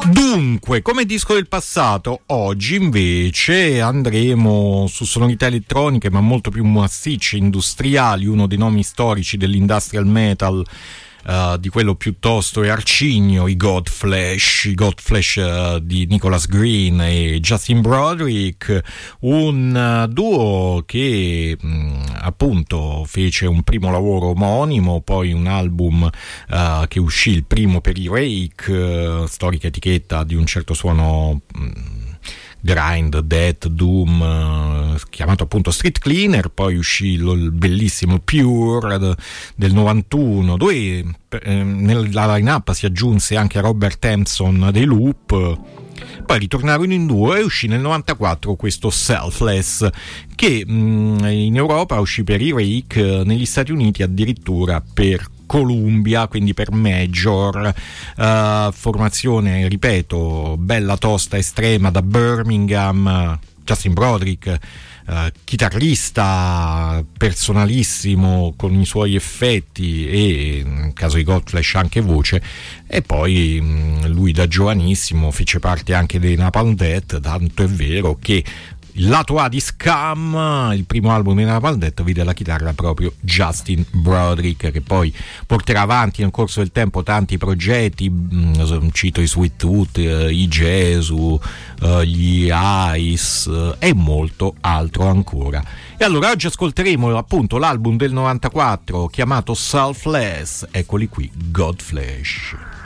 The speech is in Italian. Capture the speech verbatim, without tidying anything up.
Dunque, come disco del passato, oggi invece andremo su sonorità elettroniche ma molto più massicce, industriali, uno dei nomi storici dell'industrial metal. Uh, di quello piuttosto è arcigno, i Godflesh, i Godflesh uh, di Nicholas Green e Justin Broderick, un uh, duo che mh, appunto fece un primo lavoro omonimo, poi un album uh, che uscì, il primo per i Rake, uh, storica etichetta di un certo suono mh, grind, death, doom, uh, chiamato appunto Street Cleaner. Poi uscì lo, il bellissimo Pure de, del novantuno, dove eh, nella line-up si aggiunse anche Robert Hampson dei Loop. Poi ritornarono in duo e uscì nel novantaquattro questo Selfless, che mh, in Europa uscì per i Rake, negli Stati Uniti addirittura per Columbia, quindi per Major. Uh, formazione, ripeto, bella, tosta, estrema, da Birmingham. Justin Broderick, uh, chitarrista personalissimo con i suoi effetti e nel caso di Godflesh anche voce, e poi mh, lui da giovanissimo fece parte anche dei Napalm Death, tanto è vero che il lato A di Scum, il primo album di Napalm Death, vide alla chitarra proprio Justin Broderick, che poi porterà avanti nel corso del tempo tanti progetti, mh, cito i Sweet Tooth, eh, i Gesù, eh, gli Ice eh, e molto altro ancora. E allora oggi ascolteremo appunto l'album del novantaquattro chiamato Selfless, eccoli qui, Godflesh.